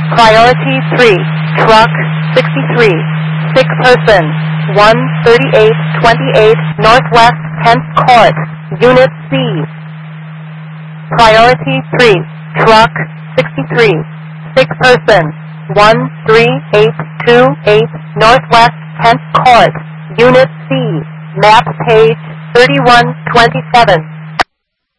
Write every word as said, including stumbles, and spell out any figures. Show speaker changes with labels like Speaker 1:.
Speaker 1: Priority three, truck sixty-three, sick person, one thirty-eight twenty-eight Northwest tenth Court, Unit C. Priority three, truck sixty-three, sick person, one three eight two eight Northwest tenth Court, Unit C, map page thirty-one twenty-seven.